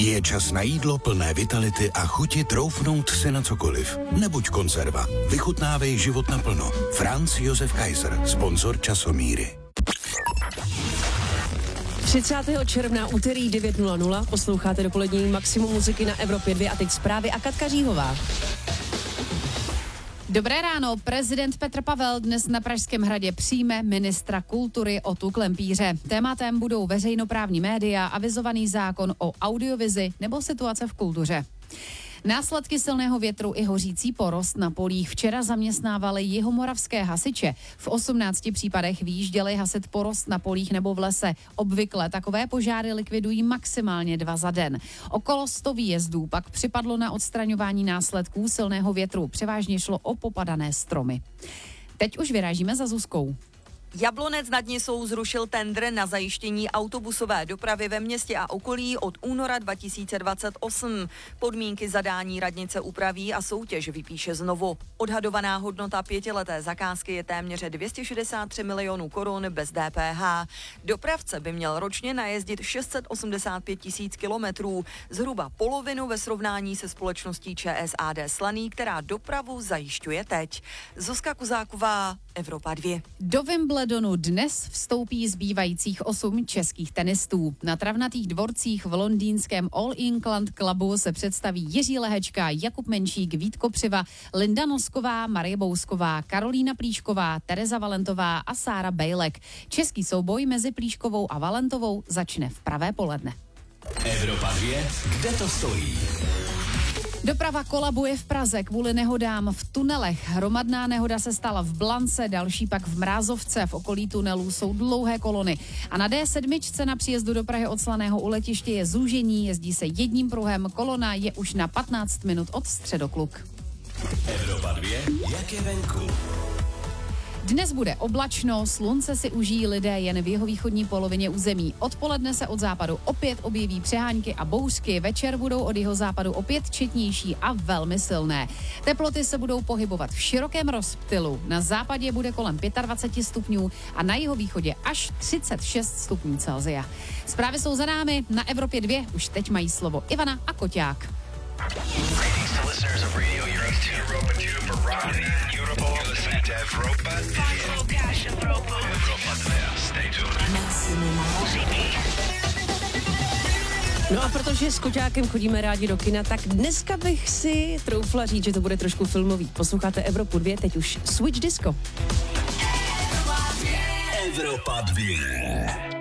Je čas na jídlo plné vitality a chuti troufnout si na cokoliv. Nebuď konzerva. Vychutnávej život naplno. Franz Josef Kaiser, sponzor Časomíry. 30. června, úterý 9:00, posloucháte dopolední Maximum muziky na Evropě 2 a teď zprávy a Katka Říhová. Dobré ráno, prezident Petr Pavel dnes na Pražském hradě přijme ministra kultury Otu Klempíře. Tématem budou veřejnoprávní média, avizovaný zákon o audiovizi nebo situace v kultuře. Následky silného větru i hořící porost na polích včera zaměstnávali jihomoravské hasiče. V 18 případech vyjížděli hasit porost na polích nebo v lese. Obvykle takové požáry likvidují maximálně 2 za den. Okolo 100 výjezdů pak připadlo na odstraňování následků silného větru. Převážně šlo o popadané stromy. Teď už vyrážíme za Zuzkou. Jablonec nad Nisou zrušil tendr na zajištění autobusové dopravy ve městě a okolí od února 2028. Podmínky zadání radnice upraví a soutěž vypíše znovu. Odhadovaná hodnota 5leté zakázky je téměř 263 milionů korun bez DPH. Dopravce by měl ročně najezdit 685 000 kilometrů, zhruba polovinu ve srovnání se společností ČSAD Slaný, která dopravu zajišťuje teď. Zuzka Kuzáková, Evropa 2. Do Wimbledonu dnes vstoupí zbývajících 8 českých tenistů. Na travnatých dvorcích v londýnském All England Clubu se představí Jiří Lehečka, Jakub Menšík, Vít Kopřiva, Linda Nosková, Marie Bousková, Karolína Plíšková, Tereza Valentová a Sára Bejlek. Český souboj mezi Plíškovou a Valentovou začne v pravé poledne. Evropa 2, kde to stojí? Doprava kolabuje v Praze kvůli nehodám v tunelech. Hromadná nehoda se stala v Blance, další pak v Mrázovce. V okolí tunelů jsou dlouhé kolony. A na D7 na příjezdu do Prahy od Slaného u letiště je zúžení, jezdí se jedním pruhem, kolona je už na 15 minut od Středokluk. Evropa 2, jak je venku? Dnes bude oblačno, slunce si užijí lidé jen v jihovýchodní polovině území. Odpoledne se od západu opět objeví přehánky a bouřky, večer budou od jihozápadu opět četnější a velmi silné. Teploty se budou pohybovat v širokém rozptylu. Na západě bude kolem 25 stupňů a na jihovýchodě až 36 stupňů Celsia. Zprávy jsou za námi, na Evropě 2 už teď mají slovo Ivana a Koťák. No a protože s Koťákem chodíme rádi do kina, tak dneska bych si troufla říct, že to bude trošku filmový. Posloucháte Evropu 2, teď už Switch Disco. Evropa 2.